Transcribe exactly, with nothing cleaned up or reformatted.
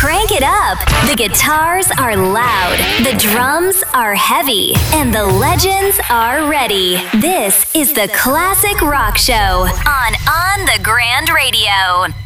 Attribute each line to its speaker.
Speaker 1: Crank it up. The guitars are loud, the drums are heavy, and the legends are ready. This is the Classic Rock Show on On the Grand Radio.